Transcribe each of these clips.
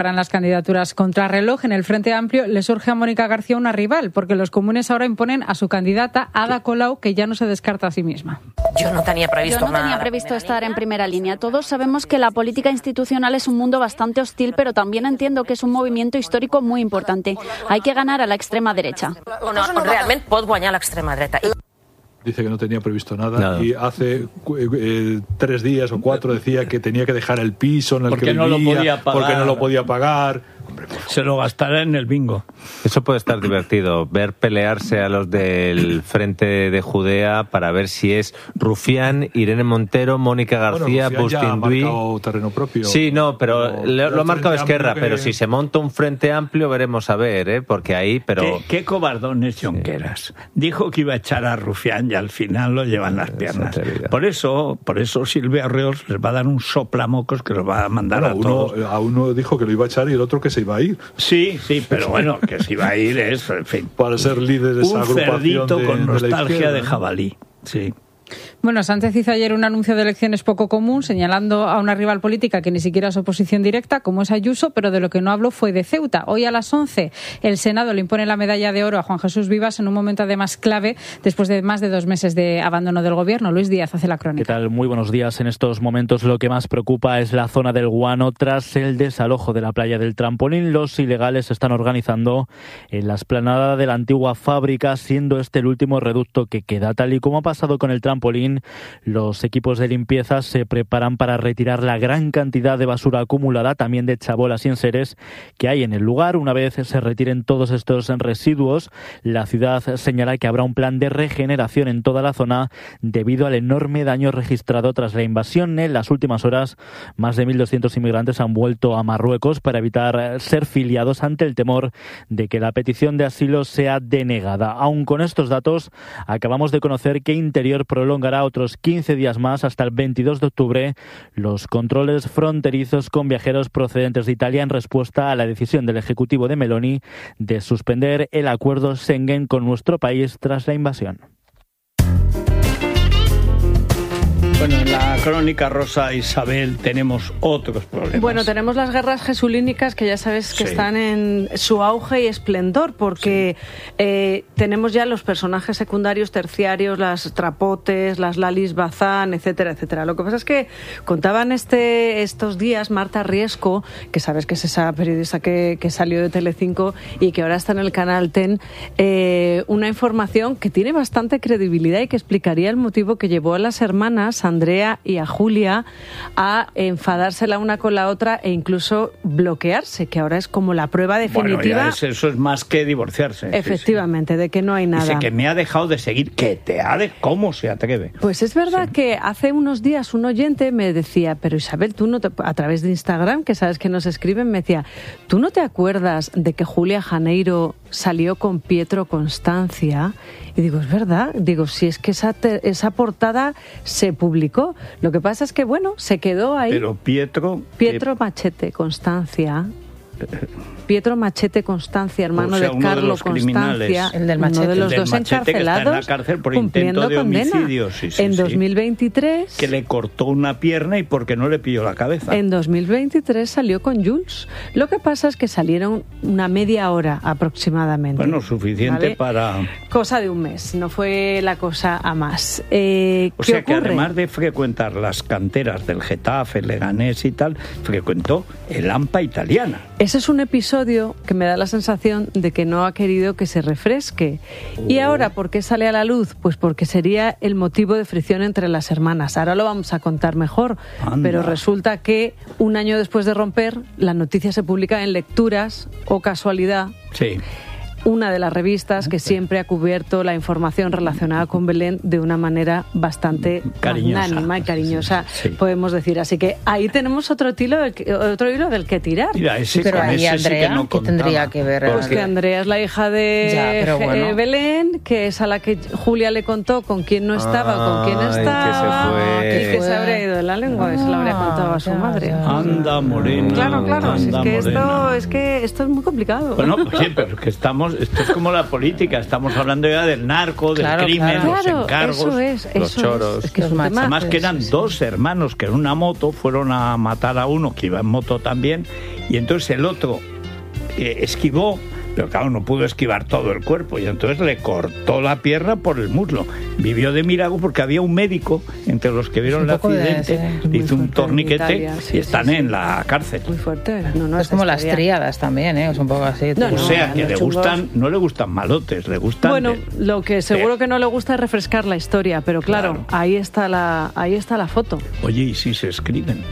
Para las candidaturas contrarreloj, en el Frente Amplio le surge a Mónica García una rival, porque los comunes ahora imponen a su candidata, Ada Colau, que ya no se descarta a sí misma. Yo no tenía previsto estar en primera línea. Todos sabemos que la política institucional es un mundo bastante hostil, pero también entiendo que es un movimiento histórico muy importante. Hay que ganar a la extrema derecha. No, realmente pot guanyar l'extrema dreta. Dice que no tenía previsto nada. Y hace 3 días o 4 decía que tenía que dejar el piso en el que vivía porque no lo podía pagar. Hombre, se lo gastará en el bingo. Eso puede estar divertido, ver pelearse a los del Frente de Judea para ver si es Rufián, Irene Montero, Mónica García, Bustinduy. Terreno propio. Sí, no, pero lo ha marcado Esquerra, pero si se monta un Frente Amplio veremos a ver, porque ahí, pero... ¿Qué cobardón es Junqueras? Dijo que iba a echar a Rufián y al final lo llevan las piernas. Por eso Silvia Arreols les va a dar un soplamocos que los va a mandar a todos. A uno dijo que lo iba a echar y el otro que se iba a ir. Sí, pero bueno, que se iba a ir es, en fin, para ser líder de esa agrupación. Un cerdito con nostalgia de jabalí, sí. Bueno, Sánchez hizo ayer un anuncio de elecciones poco común, señalando a una rival política que ni siquiera es oposición directa, como es Ayuso, pero de lo que no habló fue de Ceuta. Hoy a las 11 el Senado le impone la medalla de oro a Juan Jesús Vivas en un momento además clave después de más de 2 meses de abandono del gobierno. Luis Díaz hace la crónica. ¿Qué tal? Muy buenos días. En estos momentos lo que más preocupa es la zona del Guano tras el desalojo de la playa del Trampolín. Los ilegales se están organizando en la explanada de la antigua fábrica, siendo este el último reducto que queda. Tal y como ha pasado con el Trampolín, los equipos de limpieza se preparan para retirar la gran cantidad de basura acumulada, también de chabolas y enseres que hay en el lugar. Una vez se retiren todos estos residuos, la ciudad señala que habrá un plan de regeneración en toda la zona debido al enorme daño registrado tras la invasión. En las últimas horas, más de 1.200 inmigrantes han vuelto a Marruecos para evitar ser filiados ante el temor de que la petición de asilo sea denegada. Aún con estos datos, acabamos de conocer que Interior prolongará otros 15 días más, hasta el 22 de octubre, los controles fronterizos con viajeros procedentes de Italia en respuesta a la decisión del Ejecutivo de Meloni de suspender el acuerdo Schengen con nuestro país tras la invasión. Bueno, en la crónica Rosa Isabel tenemos otros problemas. Bueno, tenemos las guerras jesulínicas que ya sabes que están en su auge y esplendor, porque tenemos ya los personajes secundarios, terciarios, las trapotes, las Lalis Bazán, etcétera, etcétera. Lo que pasa es que contaban estos días Marta Riesco, que sabes que es esa periodista que salió de Telecinco y que ahora está en el canal TEN, una información que tiene bastante credibilidad y que explicaría el motivo que llevó a las hermanas Andrea y a Julia a enfadarse la una con la otra e incluso bloquearse, que ahora es como la prueba definitiva. Bueno, eso es más que divorciarse. Efectivamente, de que no hay nada. Dice que me ha dejado de seguir, ¿cómo se atreve? Pues es verdad que hace unos días un oyente me decía, pero Isabel, tú no a través de Instagram, que sabes que nos escriben, me decía, ¿tú no te acuerdas de que Julia Janeiro salió con Pietro Constancia? Y digo, es verdad, digo, si es que esa portada se publicó. Lo que pasa es que, bueno, se quedó ahí. Pero Pietro Machete Constancia. Pietro Machete Constancia, hermano de Carlos Constancia, el del Machete, uno de los dos encarcelados, en la cárcel por cumpliendo intento de condena. Homicidio. En 2023... Que le cortó una pierna y porque no le pilló la cabeza. En 2023 salió con Jules. Lo que pasa es que salieron una media hora aproximadamente. Bueno, suficiente, ¿vale? Para... Cosa de un mes, no fue la cosa a más. O sea ocurre? Que además de frecuentar las canteras del Getafe, el Leganés y tal, frecuentó el AMPA italiana. Ese es un episodio que me da la sensación de que no ha querido que se refresque. ¿Y ahora por qué sale a la luz? Pues porque sería el motivo de fricción entre las hermanas. Ahora lo vamos a contar mejor. Anda. Pero resulta que un año después de romper, la noticia se publica en Lecturas, o casualidad. Sí. Una de las revistas que siempre ha cubierto la información relacionada con Belén de una manera bastante magnánima y cariñosa, sí. Podemos decir. Así que ahí tenemos otro hilo del que tirar. Mira, pero ahí Andrea, sí que no ¿qué tendría que ver? Pues que Andrea es la hija de Belén, que es a la que Julia le contó con quién no estaba, con quién estaba, y que se habría ido de la lengua y se lo habría contado a su madre. Anda, morena. Claro, anda, es que esto es muy complicado. Bueno, oye, pero es que estamos esto es como la política, estamos hablando ya del narco, del crimen, los encargos, los choros. Es que además que eran dos hermanos que en una moto fueron a matar a uno que iba en moto también, y entonces el otro esquivó, pero claro, no pudo esquivar todo el cuerpo y entonces le cortó la pierna por el muslo. Vivió de milagro porque había un médico entre los que vieron el accidente, hizo un torniquete y están en la cárcel. Muy fuerte. Es como las tríadas también, es un poco así. O sea, que no le gustan malotes, le gustan... Bueno, lo que seguro que no le gusta es refrescar la historia, pero claro. ahí está la foto. Oye, ¿y si se escriben?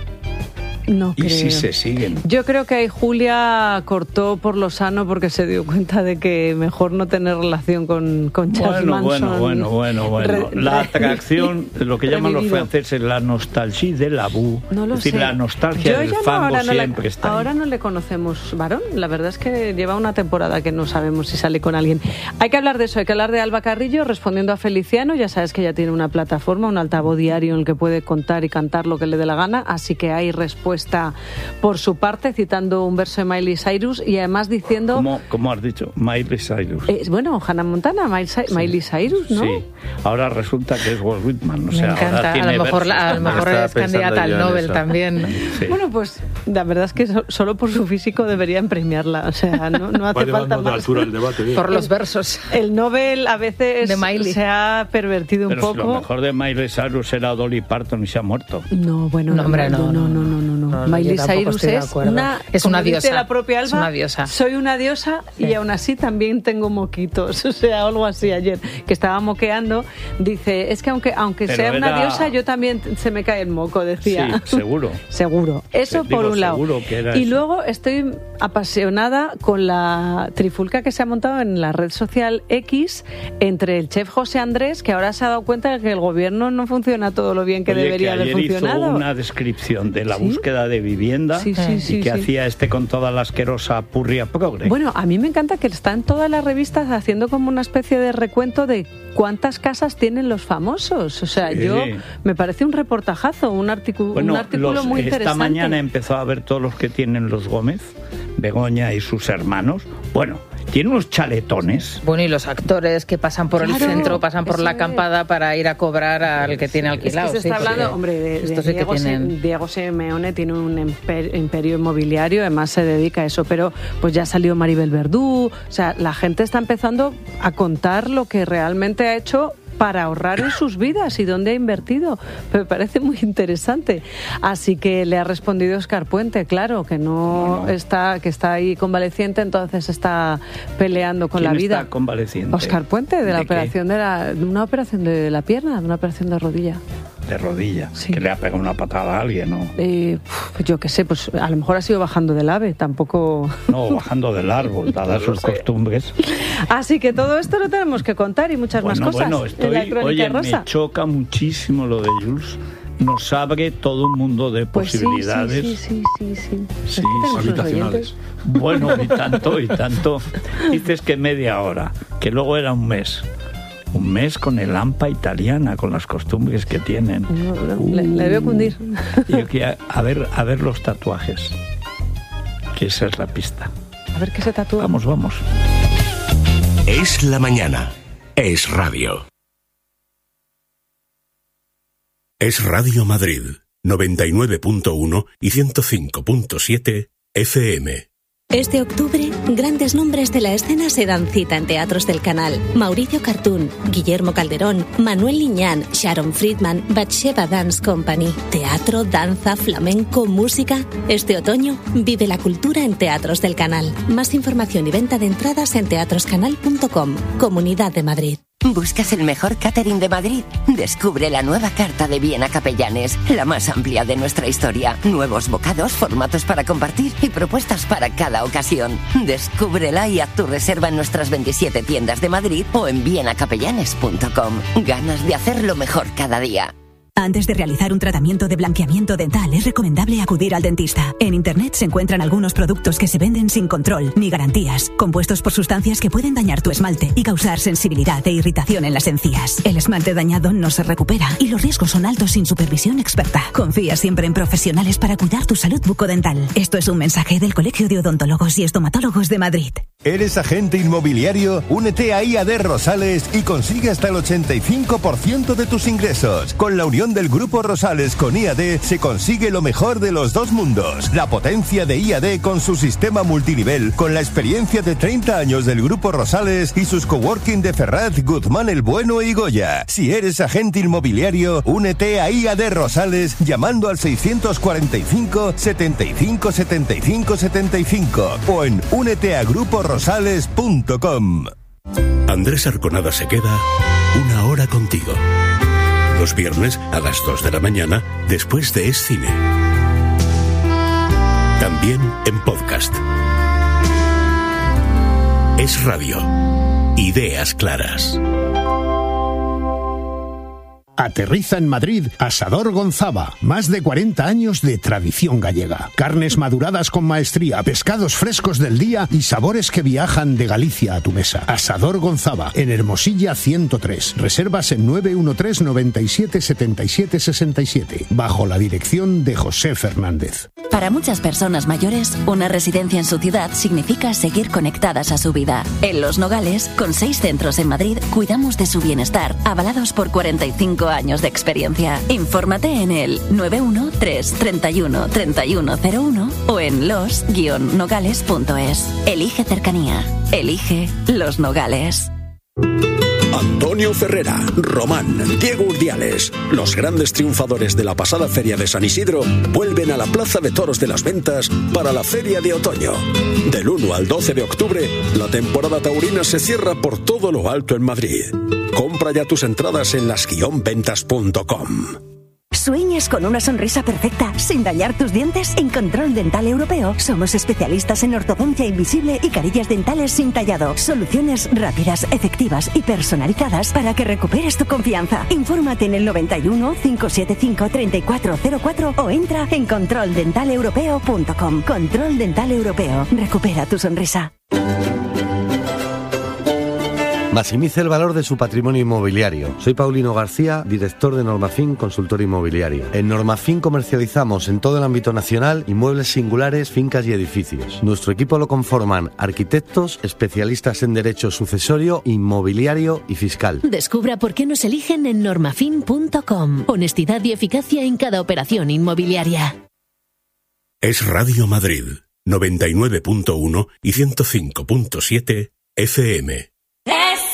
No ¿Y creo. si se siguen? Yo creo que ahí Julia cortó por lo sano porque se dio cuenta de que mejor no tener relación con Charles Manson. Bueno. La atracción, lo que llaman los franceses, la nostalgia de la boue. No lo es decir, sé. la nostalgia del fango siempre está ahí. Ahora no le conocemos varón. La verdad es que lleva una temporada que no sabemos si sale con alguien. Hay que hablar de eso, hay que hablar de Alba Carrillo respondiendo a Feliciano. Ya sabes que ella tiene una plataforma, un altavoz diario en el que puede contar y cantar lo que le dé la gana, así que hay respuesta por su parte, citando un verso de Miley Cyrus y además diciendo... ¿Cómo has dicho? Miley Cyrus. Bueno, Hannah Montana, Miley Cyrus, ¿no? Sí, ahora resulta que es Walt Whitman. O sea, me encanta, a lo mejor es candidata al Nobel también. Sí. Bueno, pues la verdad es que solo por su físico deberían premiarla, o sea, no hace falta más. Altura el debate, por los versos. El Nobel a veces de se ha pervertido un poco. Pero lo mejor de Miley Cyrus era Dolly Parton y se ha muerto. No, bueno, no. Miley Cyrus es una diosa. Dice la propia Alba, es una diosa. Soy una diosa y aún así también tengo moquitos. O sea, algo así ayer, que estaba moqueando. Dice, es que aunque sea una diosa, yo también se me cae el moco, decía. Sí, seguro. Seguro. Eso por un lado. Y luego estoy apasionada con la trifulca que se ha montado en la red social X entre el chef José Andrés, que ahora se ha dado cuenta de que el gobierno no funciona todo lo bien que debería haber funcionado. Hizo una descripción de la búsqueda de vivienda y que hacía con toda la asquerosa purria progre. Bueno, a mí me encanta que están todas las revistas haciendo como una especie de recuento de cuántas casas tienen los famosos. O sea, me parece un reportajazo, un artículo muy interesante. Esta mañana empezó a ver todos los que tienen los Gómez, Begoña y sus hermanos. Bueno, tiene unos chaletones. Bueno, y los actores que pasan por el centro, pasan por la acampada para ir a cobrar al que tiene alquilado. Es que se está hablando, hombre, de Diego Simeone tiene un imperio inmobiliario, además se dedica a eso, pero pues ya salió Maribel Verdú, o sea, la gente está empezando a contar lo que realmente ha hecho para ahorrar en sus vidas y dónde ha invertido. Me parece muy interesante. Así que le ha respondido Óscar Puente, claro, que que está ahí convaleciente, entonces está peleando con la vida. ¿Quién está convaleciente? Óscar Puente, de la operación de una operación de la pierna, de una operación de rodilla. De rodilla, que le ha pegado una patada a alguien, ¿no? Yo qué sé, pues a lo mejor ha sido bajando del ave, tampoco... No, bajando del árbol, dadas sus costumbres. Así que todo esto lo tenemos que contar y muchas más cosas. Me choca muchísimo lo de Jules. Nos abre todo un mundo de posibilidades. Sí, habitacionales. Bueno, y tanto. Dices que media hora, que luego era un mes. Un mes con el AMPA italiana, con las costumbres que tienen. Le veo cundir. Y a ver los tatuajes. Que esa es la pista. A ver qué se tatúa. Vamos. Es la mañana. Es radio. Es Radio Madrid, 99.1 y 105.7 FM. Este octubre, grandes nombres de la escena se dan cita en teatros del canal. Mauricio Cartún, Guillermo Calderón, Manuel Liñán, Sharon Friedman, Batsheva Dance Company. Teatro, danza, flamenco, música. Este otoño, vive la cultura en Teatros del Canal. Más información y venta de entradas en teatroscanal.com. Comunidad de Madrid. ¿Buscas el mejor catering de Madrid? Descubre la nueva carta de Viena Capellanes, la más amplia de nuestra historia. Nuevos bocados, formatos para compartir y propuestas para cada ocasión. Descúbrela y haz tu reserva en nuestras 27 tiendas de Madrid o en vienacapellanes.com. Ganas de hacerlo mejor cada día. Antes de realizar un tratamiento de blanqueamiento dental, es recomendable acudir al dentista. En Internet se encuentran algunos productos que se venden sin control ni garantías, compuestos por sustancias que pueden dañar tu esmalte y causar sensibilidad e irritación en las encías. El esmalte dañado no se recupera y los riesgos son altos sin supervisión experta. Confía siempre en profesionales para cuidar tu salud bucodental. Esto es un mensaje del Colegio de Odontólogos y Estomatólogos de Madrid. ¿Eres agente inmobiliario? Únete a IAD Rosales y consigue hasta el 85% de tus ingresos. Con la unión del Grupo Rosales con IAD se consigue lo mejor de los dos mundos. La potencia de IAD con su sistema multinivel, con la experiencia de 30 años del Grupo Rosales y sus coworking de Ferraz, Guzmán el Bueno y Goya. Si eres agente inmobiliario, únete a IAD Rosales llamando al 645 75 75 75 o en úneteagruporosales.com. Andrés Arconada se queda una hora contigo. Los viernes a las 2 de la mañana, después de Es Cine. También en podcast. Es Radio. Ideas claras. Aterriza en Madrid Asador Gonzava. Más de 40 años de tradición gallega. Carnes maduradas con maestría, pescados frescos del día y sabores que viajan de Galicia a tu mesa. Asador Gonzava, en Hermosilla 103. Reservas en 913 97 77 67. Bajo la dirección de José Fernández. Para muchas personas mayores, una residencia en su ciudad significa seguir conectadas a su vida. En Los Nogales, con 6 centros en Madrid, cuidamos de su bienestar, avalados por 45 años de experiencia. Infórmate en el 913 31 3101 o en los-nogales.es. Elige cercanía. Elige Los Nogales. Antonio Ferrera, Román, Diego Urdiales, los grandes triunfadores de la pasada Feria de San Isidro, vuelven a la Plaza de Toros de las Ventas para la Feria de Otoño. Del 1 al 12 de octubre, la temporada taurina se cierra por todo lo alto en Madrid. Compra ya tus entradas en las-ventas.com. ¿Sueñas con una sonrisa perfecta sin dañar tus dientes? En Control Dental Europeo somos especialistas en ortodoncia invisible y carillas dentales sin tallado. Soluciones rápidas, efectivas y personalizadas para que recuperes tu confianza. Infórmate en el 91 575 3404 o entra en controldentaleuropeo.com. Control Dental Europeo. Recupera tu sonrisa. Maximice el valor de su patrimonio inmobiliario. Soy Paulino García, director de Normafin Consultor Inmobiliario. En Normafin comercializamos en todo el ámbito nacional inmuebles singulares, fincas y edificios. Nuestro equipo lo conforman arquitectos, especialistas en derecho sucesorio, inmobiliario y fiscal. Descubra por qué nos eligen en normafin.com. Honestidad y eficacia en cada operación inmobiliaria. Es Radio Madrid, 99.1 y 105.7 FM. Es